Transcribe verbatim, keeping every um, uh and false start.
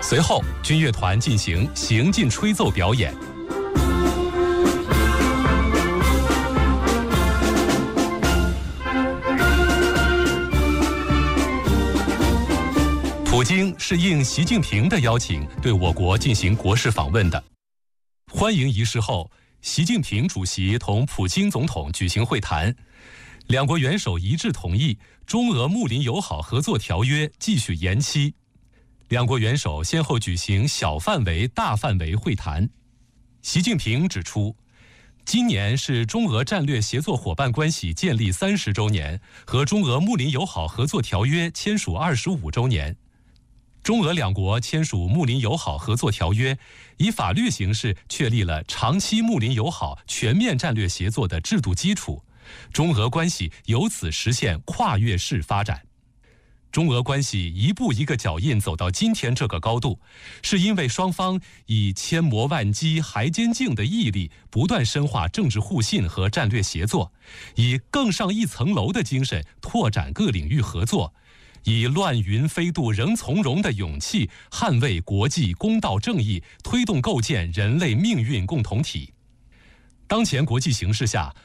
随后，军乐团进行行进吹奏表演。普京是应习近平的邀请，对我国进行国事访问的。欢迎仪式后，习近平主席同普京总统举行会谈，两国元首一致同意中俄睦邻友好合作条约继续延期。两国元首先后举行小范围、大范围会谈。习近平指出，今年是中俄战略协作伙伴关系建立三十周年和中俄睦邻友好合作条约签署二十五周年。中俄两国签署睦邻友好合作条约，以法律形式确立了长期睦邻友好全面战略协作的制度基础，中俄关系由此实现跨越式发展。中俄关系一步一个脚印走到今天这个高度，是因为双方以千磨万击、骸坚劲的毅力，不断深化政治互信和战略协作，以更上一层楼的精神拓展各领域合作，以乱云飞渡仍从容的勇气捍卫国际公道正义，推动构建人类命运共同体。当前国际形势下，